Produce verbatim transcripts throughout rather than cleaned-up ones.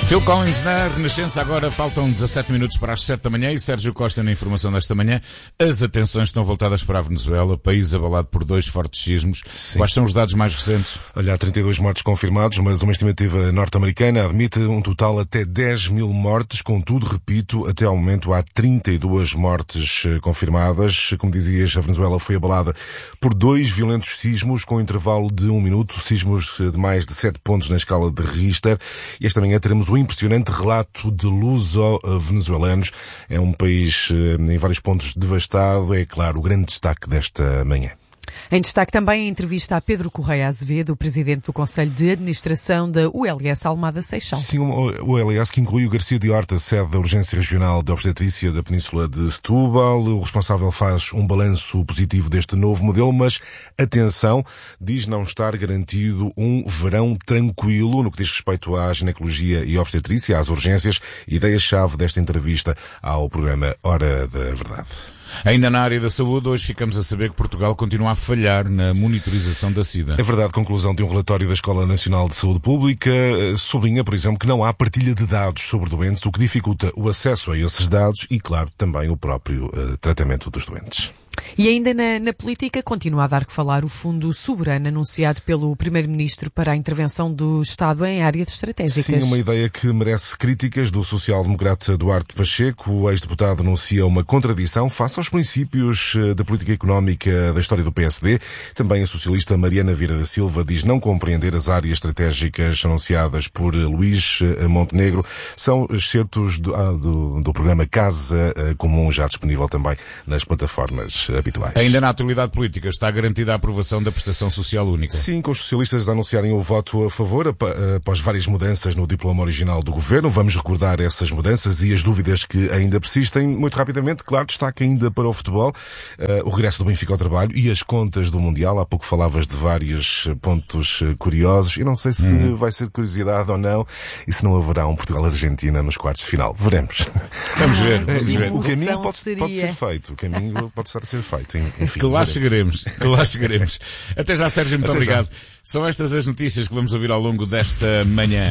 Phil Collins na Renascença, agora faltam dezassete minutos para as sete da manhã e Sérgio Costa na informação desta manhã. As atenções estão voltadas para a Venezuela, país abalado por dois fortes sismos. Sim. Quais são os dados mais recentes? Olha, há trinta e dois mortos confirmados, mas uma estimativa norte-americana admite um total até dez mil mortes. Contudo, repito, até ao momento há trinta e duas mortes confirmadas. Como dizias, a Venezuela foi abalada por dois violentos sismos com intervalo de um minuto, sismos de mais de sete pontos na escala de Richter. E esta manhã teremos o impressionante relato de luso-venezuelanos. É um país em vários pontos devastado. É, claro, o grande destaque desta manhã. Em destaque também a entrevista a Pedro Correia Azevedo, o presidente do Conselho de Administração da U L S Almada Seixal. Sim, o U L S que inclui o Garcia de Horta, sede da Urgência Regional de Obstetrícia da Península de Setúbal. O responsável faz um balanço positivo deste novo modelo, mas, atenção, diz não estar garantido um verão tranquilo no que diz respeito à ginecologia e obstetrícia, às urgências, ideia-chave desta entrevista ao programa Hora da Verdade. Ainda na área da saúde, hoje ficamos a saber que Portugal continua a falhar na monitorização da SIDA. É verdade, conclusão de um relatório da Escola Nacional de Saúde Pública sublinha, por exemplo, que não há partilha de dados sobre doentes, o que dificulta o acesso a esses dados e, claro, também o próprio uh, tratamento dos doentes. E ainda na, na política, continua a dar que falar o Fundo Soberano anunciado pelo Primeiro-Ministro para a intervenção do Estado em áreas estratégicas. Sim, uma ideia que merece críticas do social-democrata Duarte Pacheco. O ex-deputado anuncia uma contradição face aos princípios da política económica da história do P S D. Também a socialista Mariana Vieira da Silva diz não compreender as áreas estratégicas anunciadas por Luís Montenegro. São excertos do, ah, do, do programa Casa Comum, já disponível também nas plataformas habituais. Ainda na atualidade política está garantida a aprovação da prestação social única. Sim, com os socialistas a anunciarem o voto a favor após várias mudanças no diploma original do governo. Vamos recordar essas mudanças e as dúvidas que ainda persistem. Muito rapidamente, claro, destaque ainda para o futebol, uh, o regresso do Benfica ao trabalho e as contas do Mundial. Há pouco falavas de vários pontos curiosos. Eu não sei se hum. vai ser curiosidade ou não e se não haverá um Portugal-Argentina nos quartos de final. Veremos. Vamos ver. Vamos ver. O caminho pode, pode ser feito. O caminho pode estar a ser feito. Enfim, que lá chegaremos, que lá chegaremos. Até já, Sérgio, muito Até obrigado. Já. São estas as notícias que vamos ouvir ao longo desta manhã.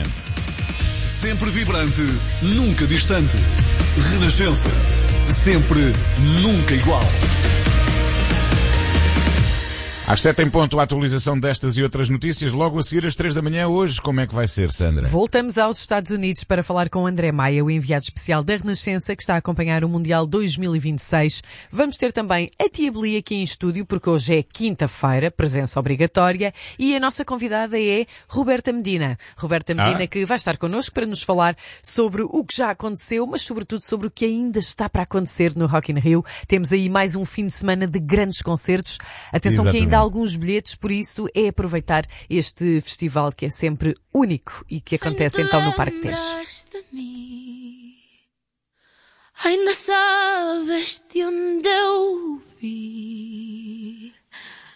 Sempre vibrante, nunca distante. Renascença, sempre, nunca igual. Às sete em ponto, a atualização destas e outras notícias. Logo a seguir, às três da manhã, hoje, como é que vai ser, Sandra? Voltamos aos Estados Unidos para falar com André Maia, o enviado especial da Renascença, que está a acompanhar o Mundial dois mil e vinte e seis. Vamos ter também a Tia Beli aqui em estúdio, porque hoje é quinta-feira, presença obrigatória, e a nossa convidada é Roberta Medina. Roberta Medina, ah. que vai estar connosco para nos falar sobre o que já aconteceu, mas sobretudo sobre o que ainda está para acontecer no Rock in Rio. Temos aí mais um fim de semana de grandes concertos. Atenção Exatamente. que ainda alguns bilhetes, por isso é aproveitar este festival que é sempre único e que acontece então no Parque Tejo. Ainda sabes de onde eu vi.